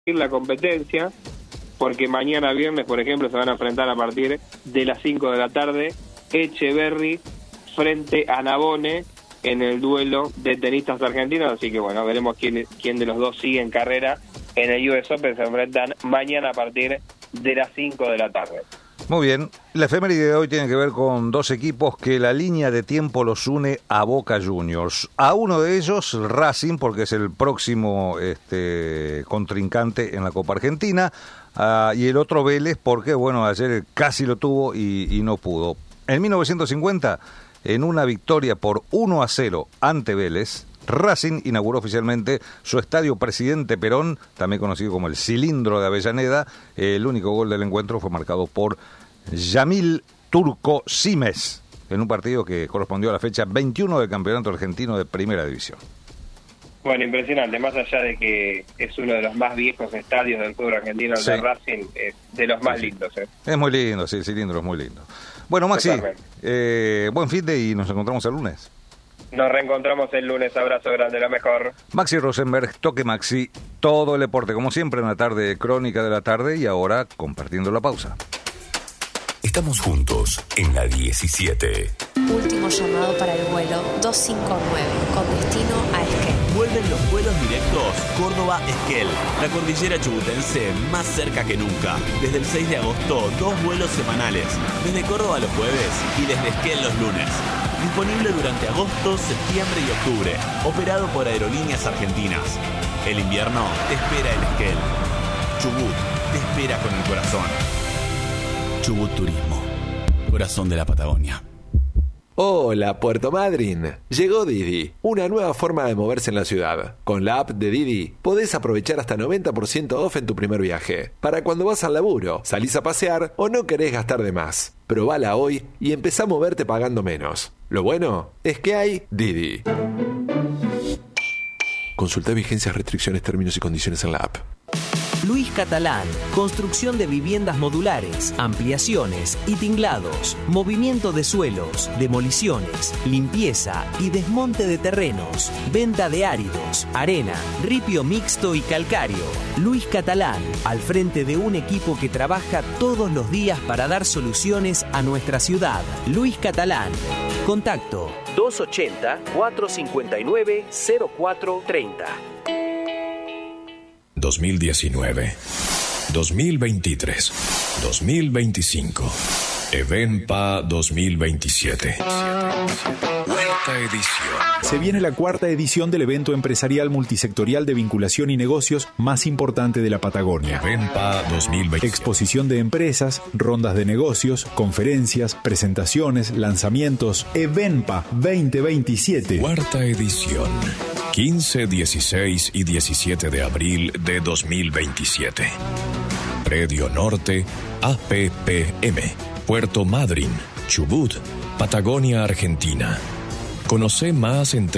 la competencia, porque mañana viernes, por ejemplo, se van a enfrentar a partir de las 5 de la tarde Echeverry frente a Navone en el duelo de tenistas argentinos, así que bueno, veremos quién de los dos sigue en carrera en el US Open. Se enfrentan mañana a partir de las 5 de la tarde. Muy bien, la efeméride de hoy tiene que ver con dos equipos que la línea de tiempo los une a Boca Juniors. A uno de ellos, Racing, porque es el próximo contrincante en la Copa Argentina, y el otro Vélez, porque bueno, ayer casi lo tuvo y no pudo. En 1950, en una victoria por 1-0 ante Vélez, Racing inauguró oficialmente su estadio Presidente Perón, también conocido como el Cilindro de Avellaneda. El único gol del encuentro fue marcado por Yamil Turco Simes, en un partido que correspondió a la fecha 21 del Campeonato Argentino de Primera División. Bueno, impresionante, más allá de que es uno de los más viejos estadios del fútbol argentino, el de Racing, de los más lindos. Es muy lindo, sí, el Cilindro es muy lindo. Bueno, Maxi, buen fin de y nos encontramos el lunes. Nos reencontramos el lunes, abrazo grande, lo mejor. Maxi Rosenberg, Toque Maxi, todo el deporte, como siempre, en la tarde, crónica de la tarde, y ahora compartiendo la pausa. Estamos juntos en la 17. Último llamado para el vuelo 259, con destino a Esquel. Vuelven los vuelos directos Córdoba-Esquel, la cordillera chubutense más cerca que nunca. Desde el 6 de agosto, 2 vuelos semanales, desde Córdoba los jueves y desde Esquel los lunes. Disponible durante agosto, septiembre y octubre. Operado por Aerolíneas Argentinas. El invierno te espera en Esquel. Chubut te espera con el corazón. Chubut Turismo. Corazón de la Patagonia. Hola, Puerto Madryn. Llegó Didi, una nueva forma de moverse en la ciudad. Con la app de Didi podés aprovechar hasta 90% off en tu primer viaje. Para cuando vas al laburo, salís a pasear o no querés gastar de más. Probala hoy y empezá a moverte pagando menos. Lo bueno es que hay Didi. Consulta vigencias, restricciones, términos y condiciones en la app. Luis Catalán, construcción de viviendas modulares, ampliaciones y tinglados, movimiento de suelos, demoliciones, limpieza y desmonte de terrenos, venta de áridos, arena, ripio mixto y calcáreo. Luis Catalán, al frente de un equipo que trabaja todos los días para dar soluciones a nuestra ciudad. Luis Catalán. Contacto 280-459-0430. 2019, 2023, 2025, Evenpa 2027. Cuarta edición. Se viene la cuarta edición del evento empresarial multisectorial de vinculación y negocios más importante de la Patagonia. Evenpa 2020. Exposición de empresas, rondas de negocios, conferencias, presentaciones, lanzamientos. Evenpa 2027. Cuarta edición. 15, 16 y 17 de abril de 2027. Predio Norte, APPM, Puerto Madryn, Chubut, Patagonia, Argentina. Conoce más en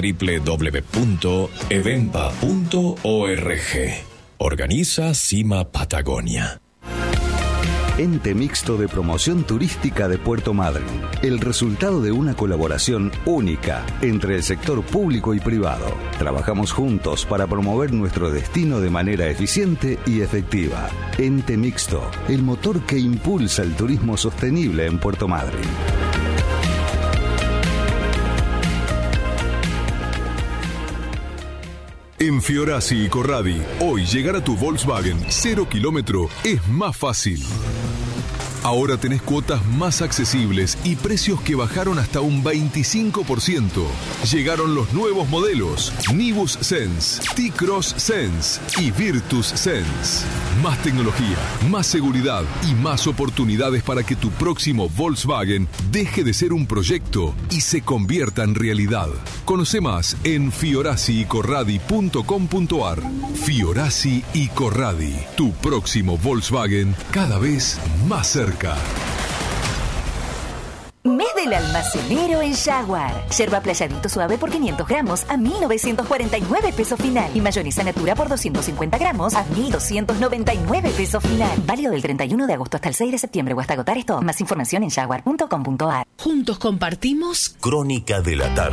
www.evenpa.org. Organiza Cima Patagonia. Ente Mixto de Promoción Turística de Puerto Madryn. El resultado de una colaboración única entre el sector público y privado. Trabajamos juntos para promover nuestro destino de manera eficiente y efectiva. Ente Mixto, el motor que impulsa el turismo sostenible en Puerto Madryn. En Fiorasi y Corradi, hoy llegar a tu Volkswagen 0 kilómetro es más fácil. Ahora tenés cuotas más accesibles y precios que bajaron hasta un 25%. Llegaron los nuevos modelos Nibus Sense, T-Cross Sense y Virtus Sense. Más tecnología, más seguridad y más oportunidades para que tu próximo Volkswagen deje de ser un proyecto y se convierta en realidad. Conoce más en fiorasiicorradi.com.ar. Fiorasi y Corradi, tu próximo Volkswagen cada vez más cerca. Mes del almacenero en Jaguar. Yerba playadito suave por 500 gramos a 1.949 pesos final. Y mayonesa natura por 250 gramos a 1.299 pesos final. Válido del 31 de agosto hasta el 6 de septiembre o hasta agotar esto. Más información en jaguar.com.ar. Juntos compartimos Crónica de la tarde.